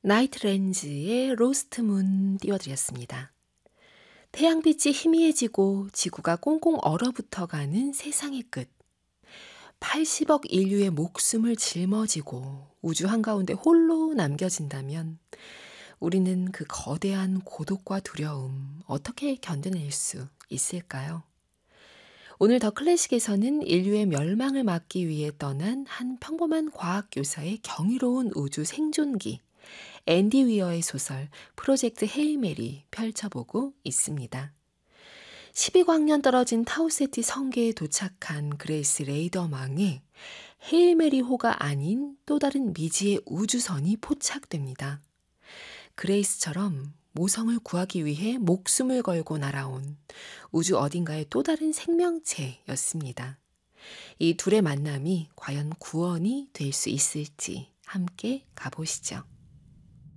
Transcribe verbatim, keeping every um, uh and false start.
나이트렌즈의 로스트 문 띄워드렸습니다. 태양빛이 희미해지고 지구가 꽁꽁 얼어붙어가는 세상의 끝. 팔십억 인류의 목숨을 짊어지고 우주 한가운데 홀로 남겨진다면 우리는 그 거대한 고독과 두려움 어떻게 견뎌낼 수 있을까요? 오늘 더 클래식에서는 인류의 멸망을 막기 위해 떠난 한 평범한 과학교사의 경이로운 우주 생존기, 앤디 위어의 소설 프로젝트 헤일 메리 펼쳐보고 있습니다. 십이 광년 떨어진 타우세티 성계에 도착한 그레이스 레이더망에 헤일 메리호가 아닌 또 다른 미지의 우주선이 포착됩니다. 그레이스처럼 모성을 구하기 위해 목숨을 걸고 날아온 우주 어딘가의 또 다른 생명체였습니다. 이 둘의 만남이 과연 구원이 될 수 있을지 함께 가보시죠.